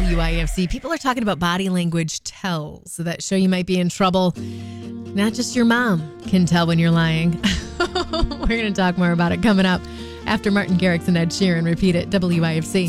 WIFC. People are talking about body language tells that show you might be in trouble. Not just your mom can tell when you're lying. We're going to talk more about it coming up after Martin Garrix and Ed Sheeran repeat it. WIFC.